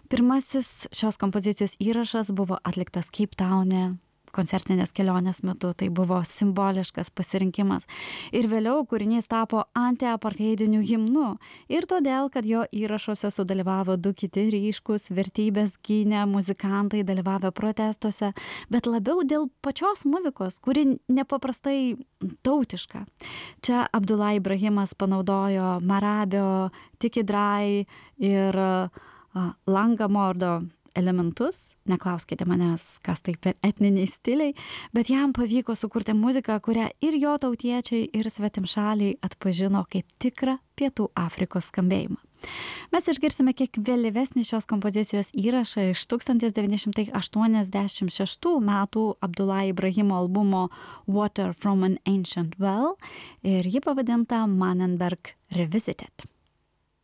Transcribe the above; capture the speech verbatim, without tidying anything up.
Pirmasis šios kompozicijos įrašas buvo atliktas Cape Town'e koncertinės kelionės metu, tai buvo simboliškas pasirinkimas. Ir vėliau kūrinys tapo antiapartheidiniu himnu. Ir todėl, kad jo įrašuose sudalyvavo du kiti ryškus vertybės gynę muzikantai dalyvavę protestuose, bet labiau dėl pačios muzikos, kuri nepaprastai tautiška. Čia Abdullah Ibrahimas panaudojo marabio, tikidrai ir uh, langamordo elementus, neklauskite manęs, kas tai per etniniai stiliai, bet jam pavyko sukurti muziką, kurią ir jo tautiečiai, ir svetimšaliai atpažino kaip tikrą Pietų Afrikos skambėjimą. Mes išgirsime kiek vėlyvesnį šios kompozicijos įrašą iš tūkstantis devyni šimtai aštuoniasdešimt šeštų metų Abdullah Ibrahimo albumo Water from an Ancient Well ir ji pavadinta Manenberg Revisited.